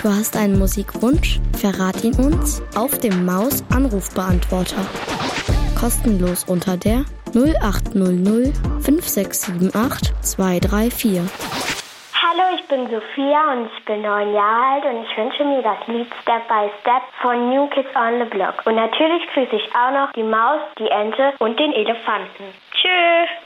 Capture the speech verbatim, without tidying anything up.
Du hast einen Musikwunsch? Verrat ihn uns auf dem Maus-Anrufbeantworter. Kostenlos unter der null acht null null fünf sechs sieben acht zwei drei vier. Hallo, ich bin Sophia und ich bin neun Jahre alt und ich wünsche mir das Lied Step by Step von New Kids on the Block. Und natürlich grüße ich auch noch die Maus, die Ente und den Elefanten. Tschüss!